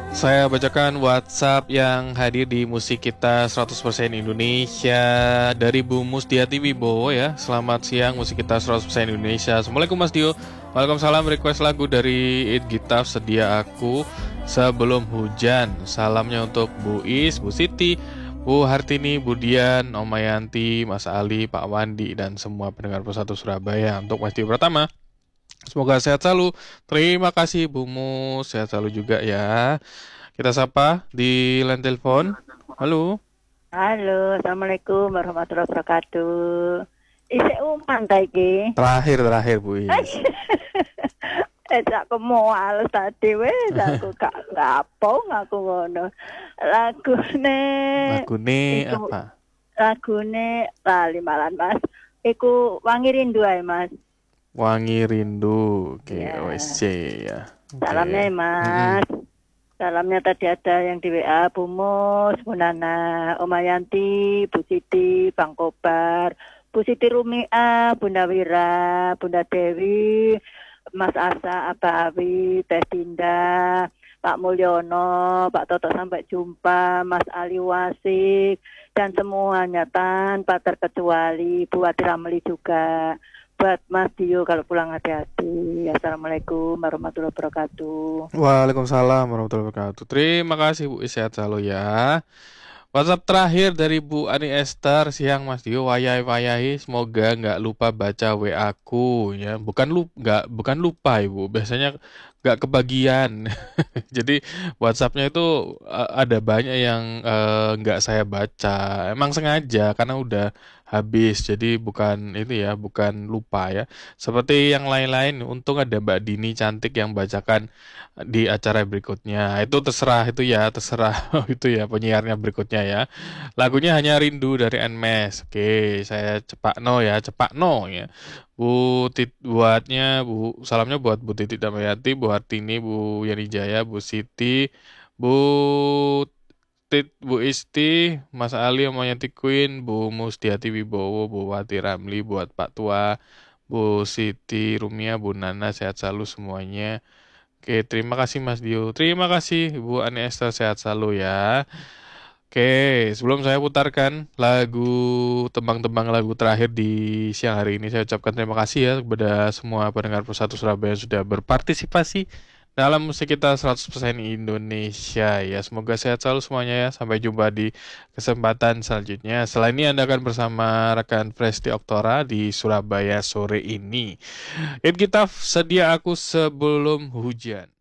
Saya bacakan WhatsApp yang hadir di Musik Kita 100% Indonesia dari Bu Musdiati Wibowo ya. Selamat siang Musik Kita 100% Indonesia. Assalamualaikum Mas Dio. Waalaikumsalam, request lagu dari It Gitaf Sedia Aku Sebelum Hujan. Salamnya untuk Bu Is, Bu Siti, Bu Hartini, Bu Dian, Om Mayanti, Mas Ali, Pak Wandi, dan semua pendengar Persatu Surabaya. Untuk Mas Dio pertama, semoga sehat selalu. Terima kasih Bu Mus, sehat selalu juga ya. Kita sapa di line telepon. Halo. Halo, Assalamualaikum warahmatullahi wabarakatuh. Isik umpan ta iki? Terakhir Bu Is. Aku mual tadi wis aku gak ngapung aku ngono. Lagune iku, Apa? lagune lali malan Mas. Iku Wangi Rindu ae Mas. Wangi Rindu. Oke, Ya. OSC ya. Oke. Salamnya Mas. Salamnya tadi ada yang di WA, Bu Mus, Bu Nana, Om Mayanti, Bu Siti, Bang Kobar, Bu Siti Rumia, Bunda Wira, Bunda Dewi, Mas Asa, Abah Awi, Teh Dinda, Pak Mulyono, Pak Toto sampai jumpa, Mas Ali Wasik, dan semuanya tanpa terkecuali, Bu Wati Ramli juga. Buat Mas Dio kalau pulang hati-hati. Assalamualaikum warahmatullahi wabarakatuh. Waalaikumsalam warahmatullahi wabarakatuh. Terima kasih Bu Is, sehat selalu ya. WhatsApp terakhir dari Bu Ani Esther, siang Mas Dio, wayai semoga nggak lupa baca WA aku ya. Bukan lupa Ibu, biasanya nggak kebagian. Jadi WhatsAppnya itu ada banyak yang nggak saya baca. Emang sengaja karena udah habis. Jadi bukan itu ya, bukan lupa ya. Seperti yang lain-lain, untung ada Mbak Dini cantik yang bacakan di acara berikutnya. Itu terserah itu ya penyiarnya berikutnya ya. Lagunya hanya Rindu dari Nmes. Oke, saya cepakno ya. Salamnya buat Bu Titi Damayati, Bu Hartini, Bu Yani Jaya, Bu Siti, Bu Bu Isti, Mas Ali, Omayati Queen, Bu Musdiati Wibowo, Bu Wati Ramli, buat Pak Tua, Bu Siti Rumia, Bu Nana, sehat selalu semuanya. Oke, terima kasih Mas Dio. Terima kasih Bu Ani Esther, sehat selalu ya. Oke, sebelum saya putarkan tembang-tembang lagu terakhir di siang hari ini, saya ucapkan terima kasih ya kepada semua pendengar Persatu Surabaya yang sudah berpartisipasi dalam musik kita 100% Indonesia ya. Semoga sehat selalu semuanya ya. Sampai jumpa di kesempatan selanjutnya. Setelah ini Anda akan bersama rekan Presti Oktora di Surabaya sore ini. It Gitaf Sedia Aku Sebelum Hujan.